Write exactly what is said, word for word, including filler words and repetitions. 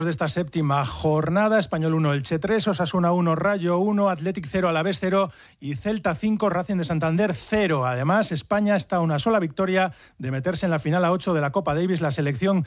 De esta séptima jornada, Español uno, Elche tres, Osasuna uno, Rayo uno, Athletic cero, Alavés cero y Celta cinco, Racing de Santander cero. Además, España está a una sola victoria de meterse en la final a ocho de la Copa Davis. La selección